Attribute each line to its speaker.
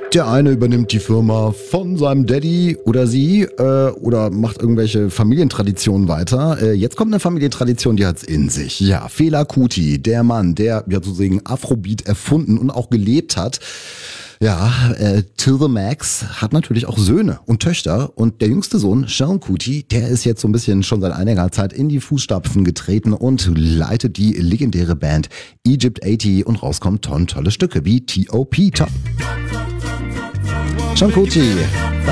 Speaker 1: Der eine übernimmt die Firma von seinem Daddy oder sie oder macht irgendwelche Familientraditionen weiter. Jetzt kommt eine Familientradition, die hat's in sich. Ja, Fela Kuti, der Mann, der ja sozusagen Afrobeat erfunden und auch gelebt hat. Ja, Till the Max hat natürlich auch Söhne und Töchter und der jüngste Sohn, Sean Kuti, der ist jetzt so ein bisschen schon seit einiger Zeit in die Fußstapfen getreten und leitet die legendäre Band Egypt 80 und rauskommt tolle Stücke wie T.O.P. Top. Sean Kuti